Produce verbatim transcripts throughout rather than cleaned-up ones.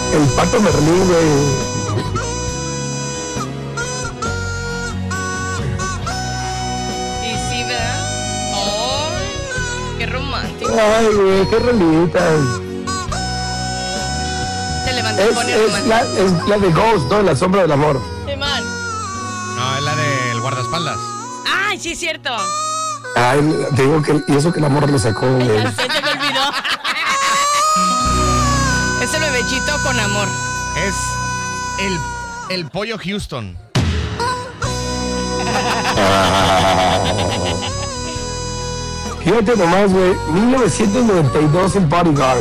El Pato Merlín, güey. Y sí, ¿verdad? ¡Oh! ¡Qué romántico! Ay, güey, qué rolitas. Se levantó Es, y pone es, romántico. la, es la de Ghost, ¿no? La sombra del amor. ¡Qué mal! No, es la del guardaespaldas. ¡Ay, sí es cierto! Ay, te digo que y eso que el amor le sacó, güey. Ya se te me olvidó. Es el bebechito con amor. Es el, el pollo Houston. Fíjate nomás, güey. mil novecientos noventa y dos en Bodyguard.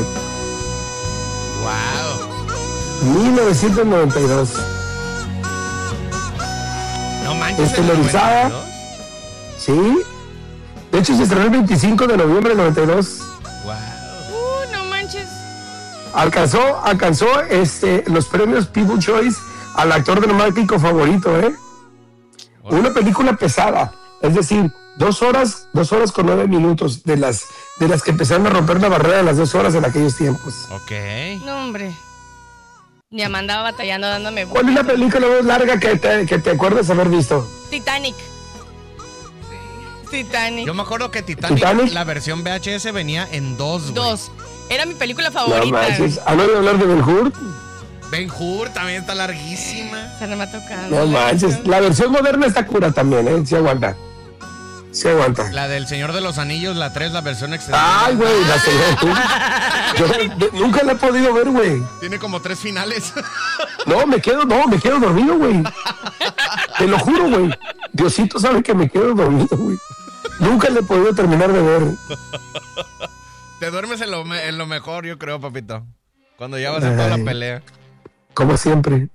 Wow. mil novecientos noventa y dos. No manches. Estelarizada. Sí. De hecho, se estrenó el veinticinco de noviembre del noventa y dos. Wow. Uh, no manches. Alcanzó, alcanzó este, los premios People's Choice al actor dramático favorito, ¿eh? Wow. Una película pesada. Es decir, dos horas, dos horas con nueve minutos de las, de las que empezaron a romper la barrera de las dos horas en aquellos tiempos. Ok. No, hombre. Mi mamá andaba batallando dándome... ¿Cuál es la película más larga que te, que te acuerdas haber visto? Titanic. Titanic. Yo me acuerdo que Titanic, Titanic. la versión V H S venía en dos, güey. Dos. Era mi película No favorita. manches. ¿Han oído hablar de Ben Hur? Ben Hur también está larguísima. Se me ha tocado. No manches. La versión moderna está cura también, ¿eh? Sí aguanta. Sí aguanta. La del Señor de los Anillos, la tres, la versión extendida. Ay, güey, la señora. Yo de- nunca la he podido ver, güey. Tiene como tres finales. No, me quedo, no, me quedo dormido, güey. Te lo juro, güey. Diosito sabe que me quedo dormido, güey. Nunca le he podido terminar de ver. Te duermes en lo, me- en lo mejor, yo creo, papito. Cuando ya vas a toda la Ay. pelea. Como siempre.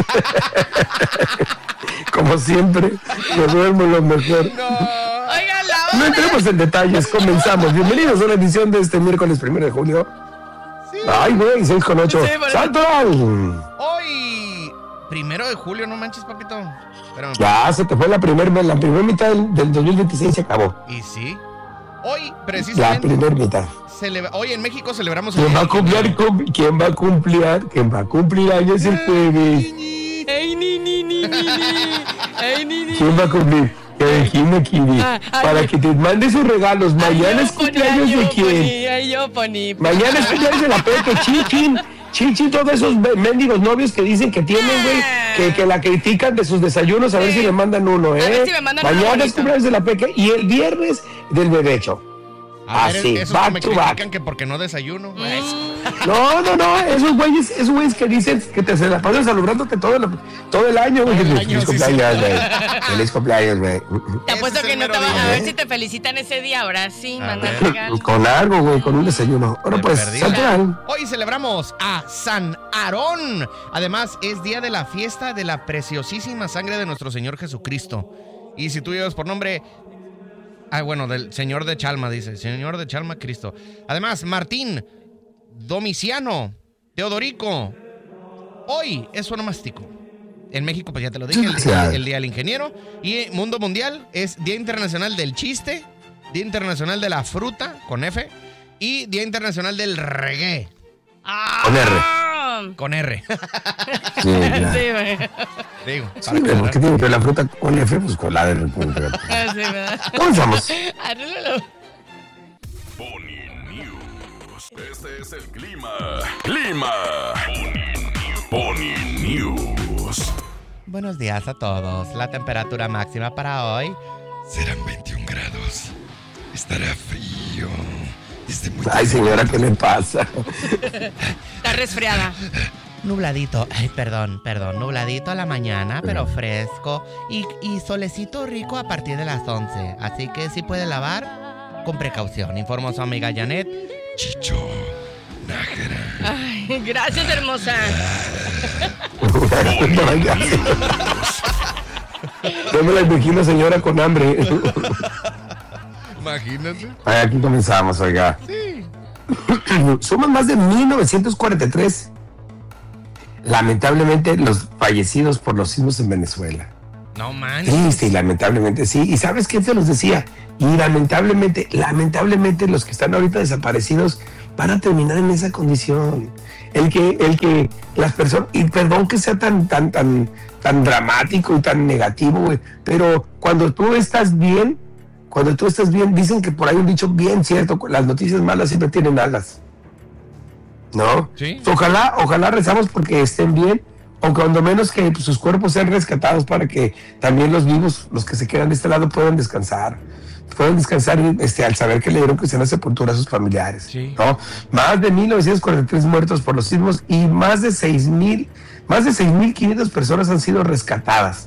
Como siempre, me duermo lo mejor. Oigan, la No hora. entremos en detalles, comenzamos. Bienvenidos a una edición de este miércoles primero de julio. Ay, güey, seis con ocho. Sí, bueno. ¡Salto! Hoy, primero de julio, no manches, papito. Espérame. Ya se te fue la primera la primer mitad del, del dos mil veintiséis, se acabó. Y sí. Hoy, La precisamente, primera mitad. celebra- hoy en México celebramos el ¿Quién va a Día del cumplir, Ingeniero. cum- quién va a cumplir, quién va a cumplir años el jueves? ¡Ey, ni, ni, ni, ni, ni! ¡Ey, ni, ni! ¿Quién va a cumplir? Que Jimmy Kiri, Ah, ay, para ay. que te mande sus regalos. Mañana es cumpleaños de quién. Ay, yo poní. Mañana es cumpleaños de la Peque, Chinchin. Chinchin, todos esos me- mendigos novios que dicen que tienen, güey, que, que la critican de sus desayunos, a ver Sí. si le mandan uno, ¿eh? A ver si me mandan uno Mañana es bonito. cumpleaños de la Peque y el viernes del bebecho. A ver, Así, esos que back me to critican back. que porque no desayuno. No, no, no, esos güeyes, esos güeyes que dicen que te se la pasan saludándote todo el, todo el año, güey. Todo el Feliz año, sí, cumpleaños, sí. güey. Feliz cumpleaños, güey. Te apuesto Ese es que el no te mero van día, a ver ¿eh? si te felicitan ese día. Ahora sí, A mandan ver. regalos. Con algo, güey, con un desayuno. Ahora De pues, perdida. Santoral. Hoy celebramos a San Aarón. Además, es día de la fiesta de la preciosísima sangre de nuestro Señor Jesucristo. Y si tú llevas por nombre... Ah, bueno, del Señor de Chalma, dice. Señor de Chalma, Cristo. Además, Martín, Domiciano, Teodorico. Hoy es onomástico. En México, pues ya te lo dije, el, el- el Día del Ingeniero. Y Mundo Mundial es Día Internacional del Chiste, Día Internacional de la Fruta, con F, y Día Internacional del Reggae, Con R. Ah, con R. Sí, ya. sí, güey. Digo, Sí, para güey, ¿por aclarar. qué tiene que ver la fruta con F? Pues con la de República. Ah, sí, ¿verdad? Comenzamos. Arréglalo. Pony News. Este es el clima. Clima. Pony News. Buenos días a todos. La temperatura máxima para hoy Serán veintiún grados. Estará frío. Desde muy Ay, señora, ¿qué le pasa? Está resfriada. nubladito, ay, perdón, perdón, nubladito a la mañana, pero fresco y, y solecito rico a partir de las once. Así que si puede lavar, con precaución. Informó su amiga Janet. Chicho. Nájera. Ay, gracias, hermosa. Oiga. Yo me la imagino, señora, con hambre. Imagínate. Ay, aquí comenzamos, oiga. Somos más de mil novecientos cuarenta y tres. Lamentablemente, los fallecidos por los sismos en Venezuela. No manches. Sí, sí, lamentablemente, sí. ¿Y sabes qué te los decía? Y lamentablemente, lamentablemente, los que están ahorita desaparecidos van a terminar en esa condición. El que, el que las personas, y perdón que sea tan, tan, tan, tan dramático y tan negativo, güey, pero cuando tú estás bien, cuando tú estás bien, dicen que por ahí un dicho bien cierto, las noticias malas siempre tienen alas, ¿no? Sí. Ojalá, ojalá rezamos porque estén bien, o cuando menos que pues, sus cuerpos sean rescatados para que también los vivos, los que se quedan de este lado, puedan descansar. Pueden descansar este, al saber que le dieron cristiana sepultura a sus familiares. Sí. ¿No? Más de mil novecientos cuarenta y tres muertos por los sismos y más de seis mil, más de seis mil quinientas personas han sido rescatadas.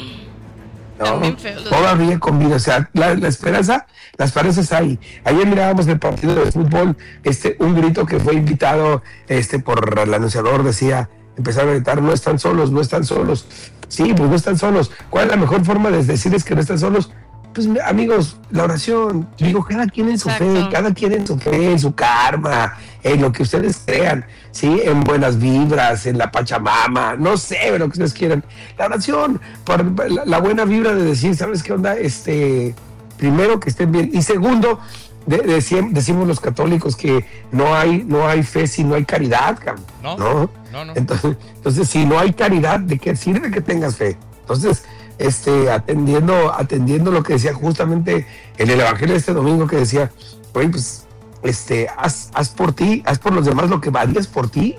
¿No? También feo, los- Todavía con vida. O sea, la, la esperanza, la esperanza está ahí. Ayer mirábamos el partido de fútbol, este, un grito que fue invitado este, por el anunciador, decía, empezaron a gritar, no están solos, no están solos. Sí, pues no están solos. ¿Cuál es la mejor forma de decirles que no están solos? Pues amigos, la oración, digo, cada quien en su Exacto. fe, cada quien en su fe, en su karma, en lo que ustedes crean, ¿sí? En buenas vibras, en la Pachamama, no sé, lo que ustedes quieran. La oración, por la, la buena vibra de decir, ¿sabes qué onda? Este, primero que estén bien, y segundo, de, de, decimos los católicos que no hay, no hay fe si no hay caridad, cabrón. No, ¿no? no, no. Entonces, entonces, si no hay caridad, ¿de qué sirve que tengas fe? Entonces, este, atendiendo, atendiendo lo que decía justamente en el evangelio de este domingo, que decía, oye, pues, este, haz, haz por ti, haz por los demás lo que varías por ti,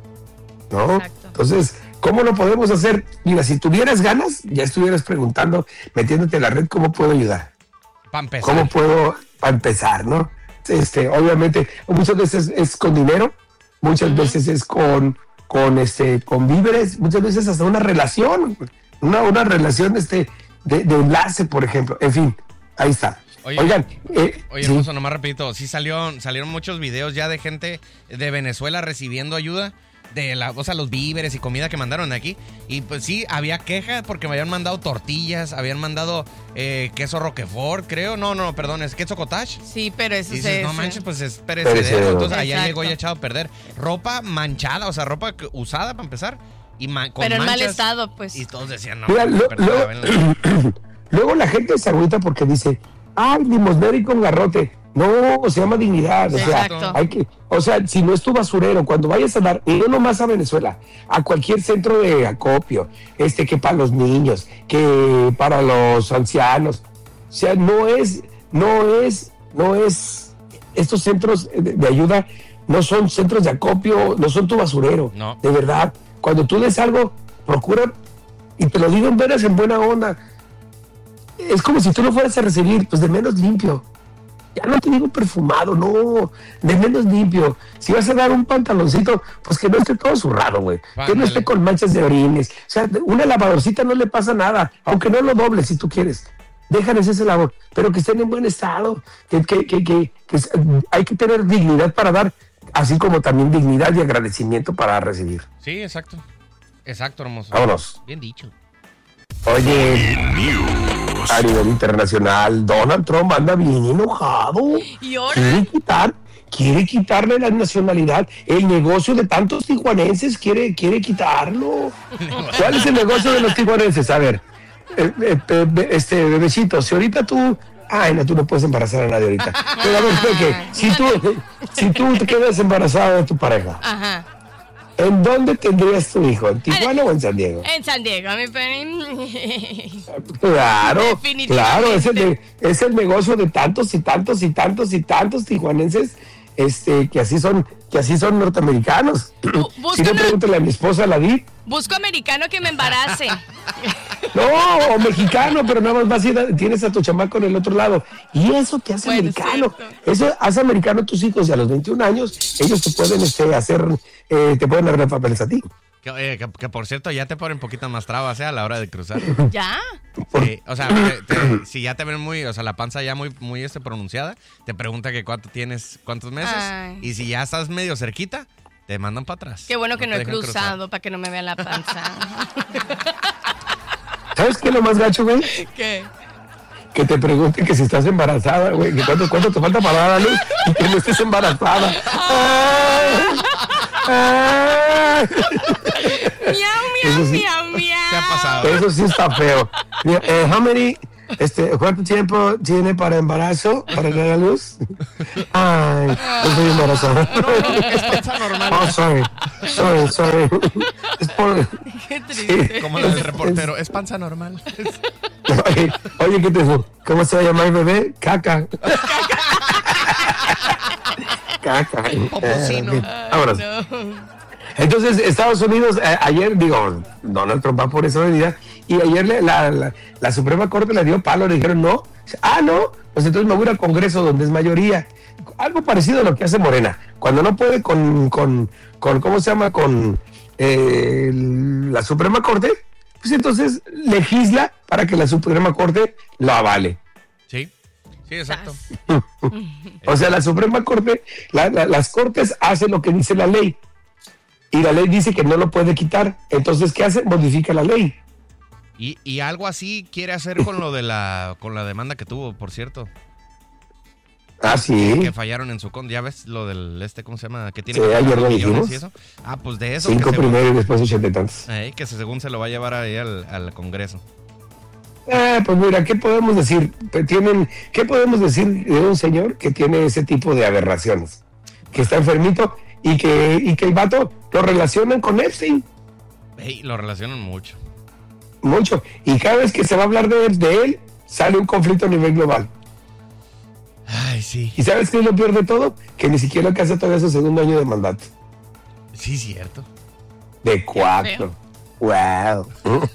¿no? Exacto. Entonces, ¿cómo lo podemos hacer? Mira, si tuvieras ganas, ya estuvieras preguntando, metiéndote en la red, ¿cómo puedo ayudar? Para empezar. ¿Cómo puedo, para empezar, no? Este, obviamente, muchas veces es con dinero, muchas uh-huh. veces es con, con, este, con víveres, muchas veces hasta una relación, una, una relación este, de, de enlace, por ejemplo. En fin, ahí está. Oye, Oigan, eh, oye, sí. hermoso, nomás repito, sí salió, salieron muchos videos ya de gente de Venezuela recibiendo ayuda de la, o sea, los víveres y comida que mandaron de aquí. Y pues sí, había queja porque me habían mandado tortillas, habían mandado eh, queso Roquefort, creo. No, no, perdón, es queso cottage. Sí, pero eso Y dices, es... no manches, pues es perecedero. Perecedero. Entonces allá Exacto. llegó ya echado a perder. Ropa manchada, o sea, ropa que- usada para empezar. Y ma- con Pero en mal manchas. estado, pues. Y todos decían, no, Mira, no, lo- perdón, luego, ven- luego la gente se agüita porque dice, ay, limosnero y con garrote. No, se llama dignidad. O sea, Exacto. hay que, o sea, si no es tu basurero, cuando vayas a dar, y no nomás a Venezuela, a cualquier centro de acopio, este, que para los niños, que para los ancianos, o sea, no es, no es, no es, estos centros de, de ayuda no son centros de acopio, no son tu basurero. No. De verdad, cuando tú des algo, procura, y te lo digo en veras, en buena onda, es como si tú lo fueras a recibir, pues de menos limpio. Ya no te digo perfumado, no, de menos limpio. Si vas a dar un pantaloncito, pues que no esté todo zurrado, güey. Que no Ándale. esté con manchas de orines. O sea, una lavadorcita no le pasa nada, aunque no lo dobles si tú quieres. Déjales ese labor, pero que estén en buen estado. Que, que, que, que, que es- hay que tener dignidad para dar, así como también dignidad y agradecimiento para recibir. Sí, exacto. Exacto, hermoso. Vámonos. Bien dicho. Oye, News. a nivel internacional, Donald Trump anda bien enojado. Y ahora, Quiere quitar, quiere quitarle la nacionalidad. El negocio de tantos tijuanenses quiere, quiere quitarlo. ¿Cuál es el negocio de los tijuanenses? A ver, eh, eh, eh, be- este bebecito, si ahorita tú, ay, no, tú no puedes embarazar a nadie ahorita. Pero a ver, Peque, si tú, si tú te quedas embarazada de tu pareja, ajá. ¿en dónde tendrías tu hijo? ¿En Tijuana o en San Diego? En San Diego, mi Penny. Claro, Definitivamente. claro, es el, ne- es el negocio de tantos y tantos y tantos y tantos tijuanenses, este, que así son, que así son norteamericanos. Bu- Si busca no, una- pregúntale a mi esposa, la Di. Busco americano que me embarace. No, o mexicano, pero nada más vas a ir a- tienes a tu chamaco en el otro lado. Y eso te hace Bueno, americano. cierto. Eso hace americano a tus hijos y a los veintiún años, ellos te pueden este, hacer, eh, te pueden arreglar papeles a ti. Que, eh, que- que, por cierto, ya te ponen poquitas más trabas eh, a la hora de cruzar. ¿Ya? Sí, o sea, te- te- si ya te ven muy, o sea, la panza ya muy, muy este, pronunciada, te pregunta que cuánto tienes, cuántos meses. Ay. Y si ya estás medio cerquita, te mandan para atrás. Qué bueno que no, te he dejan cruzado para que no me vean la panza. ¿Sabes qué es lo más gacho, güey? ¿Qué? Que te pregunten que si estás embarazada, güey, que cuánto, cuánto te falta para dar a luz y que no estés embarazada. ¡Ay! ¡Ay! Miau, miau, Eso sí. miau, miau. ¿Qué ha pasado? Eso sí está feo. Mira, eh, how many, Este, ¿cuánto tiempo tiene para embarazo? ¿Para dar a luz? Ay, estoy embarazada. No, no, es panza normal. Oh, sorry. Sorry, sorry. Es por... Qué triste. Sí. Como la del reportero, es panza normal. Oye, oye, ¿qué te dijo? ¿Cómo se va a llamar el bebé? Caca. Caca. Popocino. Eh, vámonos. No. Entonces, Estados Unidos, eh, ayer, digo, Donald Trump va por esa medida, y ayer le, la, la, la Suprema Corte le dio palo, le dijeron no. Ah, no, pues entonces me voy al Congreso donde es mayoría. Algo parecido a lo que hace Morena. Cuando no puede con, con, con ¿cómo se llama? Con eh, la Suprema Corte, pues entonces legisla para que la Suprema Corte lo avale. Sí, sí, exacto. O sea, la Suprema Corte, la, la, las Cortes hacen lo que dice la ley. Y la ley dice que no lo puede quitar. Entonces, ¿qué hace? Modifica la ley. Y, y algo así quiere hacer con lo de la con la demanda que tuvo, por cierto. Ah, sí. Que fallaron en su con. ¿Ya ves lo del este, cómo se llama? Que tiene Sí, que ayer lo millones dijimos. y eso. Ah, pues de eso. Cinco que primero y después ochenta y tantos. Eh, que se- según se lo va a llevar ahí al, al Congreso. Ah, pues mira, ¿qué podemos decir? Pues tienen, ¿qué podemos decir de un señor que tiene ese tipo de aberraciones? Que está enfermito y que, y que el vato lo relacionan con Epstein. Ey, lo relacionan mucho. Mucho. Y cada vez que se va a hablar de, de él, sale un conflicto a nivel global. Ay, sí. ¿Y sabes qué es lo peor de todo? Que ni siquiera alcanza todavía su segundo año de mandato. Sí, cierto. De cuatro. Wow.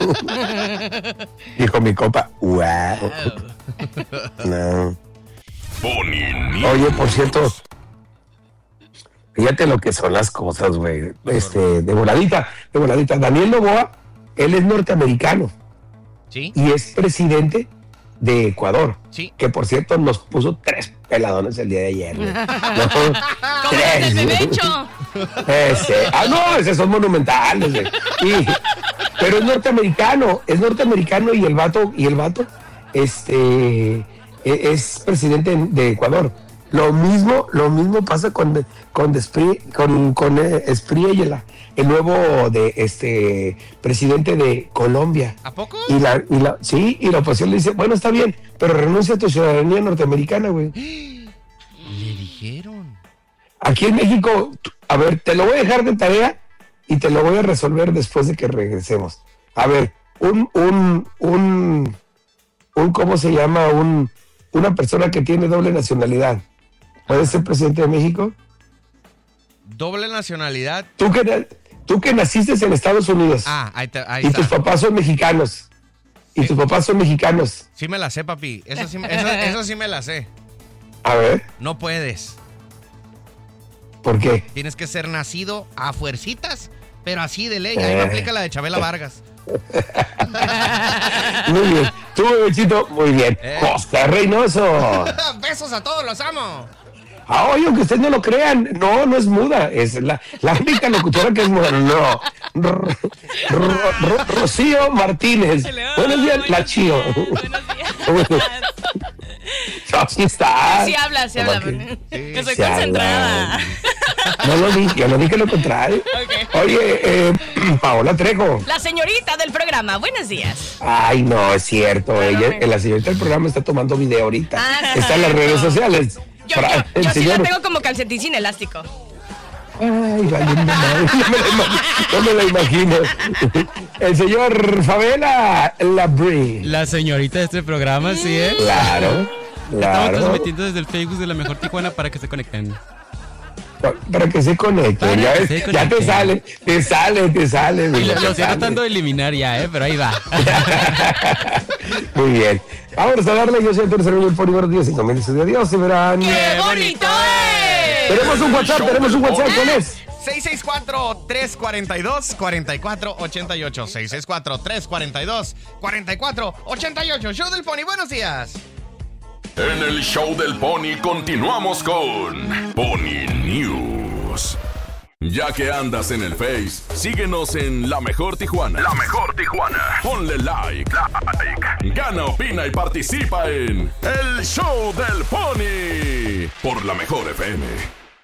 Dijo mi copa. Wow. No. Pony News. Oye, por cierto, fíjate lo que son las cosas, güey. Este, de voladita, de voladita. Daniel Noboa, él es norteamericano Sí, y es presidente de Ecuador. sí. Que por cierto nos puso tres peladones el día de ayer. güey. No, ¿Cómo es el bebecho? Ese. Ah, no, esos son monumentales, güey. Y- pero es norteamericano, es norteamericano y el vato, y el vato, este, e- es presidente de Ecuador. Lo mismo, lo mismo pasa con con Despri, con, con eh, Espriella, el nuevo de este presidente de Colombia. ¿A poco? Y la, y la, sí, y la oposición le dice, bueno, está bien, pero renuncia a tu ciudadanía norteamericana, güey. Le dijeron. Aquí en México, a ver, te lo voy a dejar de tarea y te lo voy a resolver después de que regresemos. A ver, un, un, un, un, ¿cómo se llama? Un, una persona que tiene doble nacionalidad. ¿Puede ser presidente de México? Doble nacionalidad. Tú que, na- tú que naciste en Estados Unidos Ah, ahí, te- ahí y está. tus papás son mexicanos. Y tus papás son mexicanos. Sí me la sé, papi. Eso sí, eso, eso sí me la sé. A ver, No puedes. ¿por qué? Tienes que ser nacido a fuercitas, pero así de ley. Ahí no Eh. aplica la de Chabela Vargas. Muy bien. Tú, bebechito, muy bien. Eh. José Reynoso. Besos a todos, los amo. Ah, oye, aunque ustedes no lo crean, no, no es muda, es la, la única locutora que es muda, no. Ro- Ro- Ro- Rocío Martínez. Hello, Buenos días, la buenos Chío. días, Buenos días. Así está. Sí habla, sí habla. Nomás porque- que- Que soy se concentrada. habla. No lo dije, yo no dije lo contrario. Ok. Oye, eh, Paola Trejo. La señorita del programa, buenos días. Ay, no, es cierto. Ella, no. la señorita del programa está tomando video ahorita. Ah, sí, está en las cierto. redes sociales. Yo, Fra- yo, el yo sí la señor- tengo como calcetín sin elástico. Ay, valiendo madre, no me la imagino. No me la imagino. El señor Favela Labrie. La señorita de este programa, sí, ¿eh? Claro, Estamos claro. transmitiendo desde el Facebook de La Mejor Tijuana para que se conecten. Pa- Para que se conecten. Para Ya, que ves, se ya te conecten. sale, te sale, te sale. Y mira, lo, te lo estoy sale. tratando de eliminar ya, ¿eh? Pero ahí va. Muy bien. Vamos a darle. Yo soy el tercer nivel por buenos días y comienzo de Dios. Y verán. ¡Qué bonito es! Tenemos un WhatsApp, tenemos un WhatsApp. ¿Cuál es? seis seis cuatro, tres cuatro dos, cuatro cuatro ocho ocho. seis seis cuatro, tres cuatro dos, cuatro cuatro ocho ocho. Show del Pony, buenos días. En el show del Pony continuamos con Pony News. Ya que andas en el Face, síguenos en La Mejor Tijuana. La Mejor Tijuana. Ponle like. Like. Gana, opina y participa en El Show del Pony. Por La Mejor F M.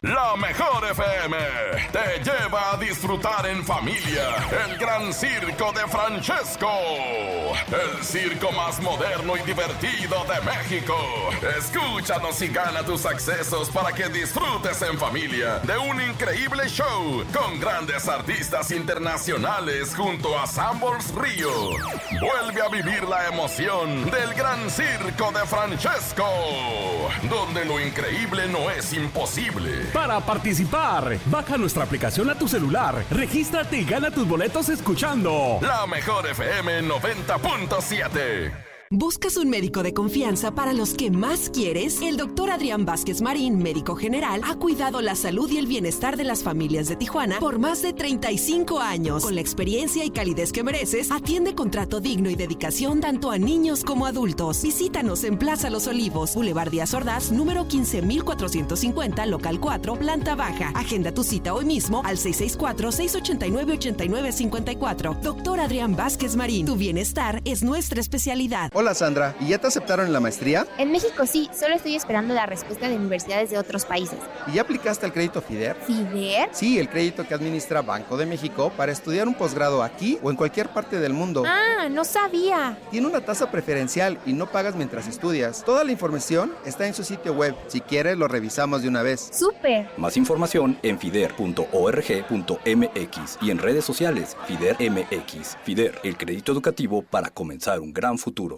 La Mejor F M te lleva a disfrutar en familia el Gran Circo de Francesco, el circo más moderno y divertido de México. Escúchanos y gana tus accesos para que disfrutes en familia de un increíble show con grandes artistas internacionales junto a Sambors Río. Vuelve a vivir la emoción del Gran Circo de Francesco, donde lo increíble no es imposible. Para participar, baja nuestra aplicación a tu celular, regístrate y gana tus boletos escuchando La Mejor F M noventa punto siete. ¿Buscas un médico de confianza para los que más quieres? El doctor Adrián Vázquez Marín, médico general, ha cuidado la salud y el bienestar de las familias de Tijuana por más de treinta y cinco años. Con la experiencia y calidez que mereces, atiende con trato digno y dedicación tanto a niños como adultos. Visítanos en Plaza Los Olivos, Boulevard Díaz Ordaz, número quince mil cuatrocientos cincuenta, local cuatro, planta baja. Agenda tu cita hoy mismo al seis seis cuatro, seis ocho nueve, ocho nueve cinco cuatro. Doctor Adrián Vázquez Marín, tu bienestar es nuestra especialidad. Hola Sandra, ¿y ya te aceptaron en la maestría? En México sí, solo estoy esperando la respuesta de universidades de otros países. ¿Y ya aplicaste al crédito FIDER? ¿FIDER? Sí, el crédito que administra Banco de México para estudiar un posgrado aquí o en cualquier parte del mundo. Ah, no sabía. Tiene una tasa preferencial y no pagas mientras estudias. Toda la información está en su sitio web. Si quieres, lo revisamos de una vez. ¡Súper! Más información en fider punto org punto mx y en redes sociales FIDER M X. FIDER, el crédito educativo para comenzar un gran futuro.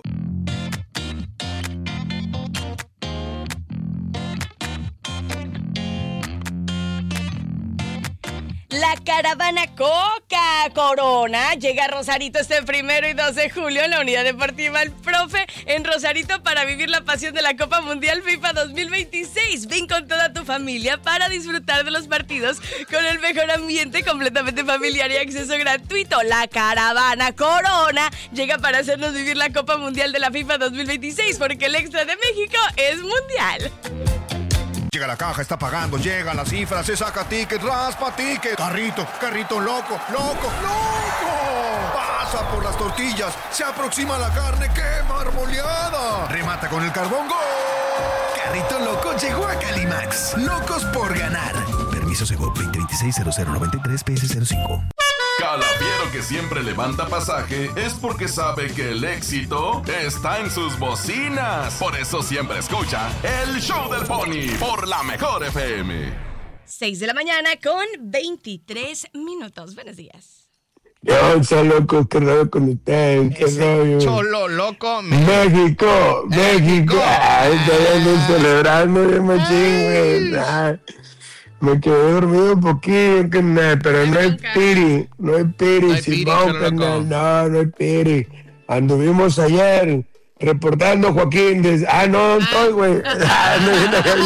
La caravana Coca Corona llega a Rosarito este primero y dos de julio en la unidad deportiva El Profe en Rosarito para vivir la pasión de la Copa Mundial FIFA dos mil veintiséis. Ven con toda tu familia para disfrutar de los partidos con el mejor ambiente, completamente familiar y acceso gratuito. La caravana Corona llega para hacernos vivir la Copa Mundial de la FIFA dos mil veintiséis porque el extra de México es mundial. Llega la caja, está pagando, llega la cifra, se saca ticket, raspa ticket. Carrito, carrito loco, loco, loco. Pasa por las tortillas, se aproxima la carne, ¡qué marmoleada! Remata con el carbón, ¡gol! Carrito loco llegó a Calimax. Locos por ganar. Permiso Segov veinte veintiséis cero cero noventa y tres P S cero cinco. Calafiero que siempre levanta pasaje es porque sabe que el éxito está en sus bocinas. Por eso siempre escucha el Show del Pony por La Mejor F M. seis de la mañana con veintitrés minutos. Buenos días. ¿Qué onda, loco? ¿Qué rollo con ustedes? ¿Qué rollo? Cholo loco. México, México. Ay, estoy celebrando bien machín, güey. Me quedé dormido un poquito, carnal, pero no hay piri, no hay piri, no hay piri, Simón, carnal, no, no hay piri. Anduvimos ayer reportando, Joaquín, desde... ah, no, estoy, güey, ah, no,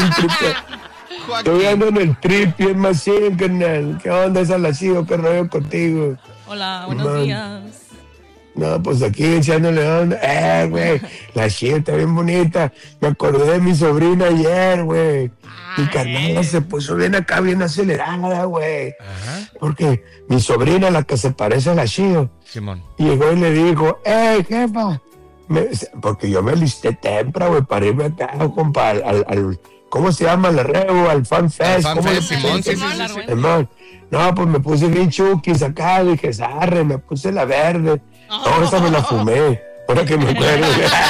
no, estoy ando en el trip, bien machín, carnal. ¿Qué onda, Salacío? ¿Qué rollo contigo? Hola, buenos Man. días. No, pues aquí echándole onda. Eh, güey, la chida está bien bonita. Me acordé de mi sobrina ayer, güey. Mi carnala se puso bien acá, bien acelerada, güey. Porque mi sobrina, la que se parece a la Chio, Simón, llegó y le dijo, ¡eh, jefa! Me, porque yo me listé temprano, güey, para irme acá, compa, al, al, al ¿cómo se llama? Al Rebo, al Fan Fest. Fan ¿Cómo Fest, le Simón, sí, sí, sí, sí. No, pues me puse bien chukis acá, dije, sarre, me puse la verde. No, esa me la fumé, ahora que me acuerdo.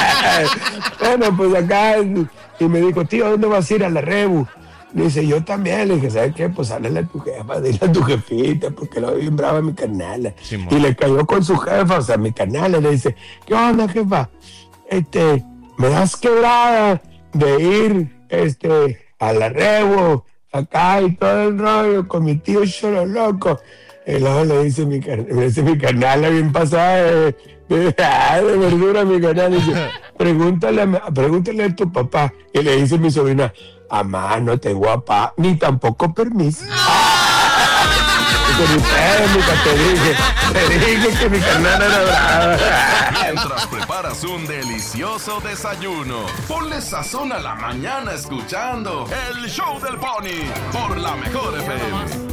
Bueno, pues acá, y me dijo, tío, ¿dónde vas a ir? A la Rebu. Dice, yo también. Le dije, ¿sabes qué? Pues háblale a tu jefa, dile a tu jefita, porque lo bien brava mi carnala. Sí, y le cayó con su jefa, o sea, mi carnala. Le dice, ¿qué onda, jefa? Este, me das quebrada de ir, este, a la Rebu, acá y todo el rollo, con mi tío Cholo Loco. Y luego le dice mi, me dice mi carnala bien pasada de, de, de, de verdura, mi carnala. Dice, pregúntale a, pregúntale a tu papá. Y le dice mi sobrina, mamá, no tengo papá, ni tampoco permiso. Te dije, te dije que mi carnala era brava. Mientras preparas un delicioso desayuno, ponle sazón a la mañana escuchando el Show del Pony por La Mejor F M.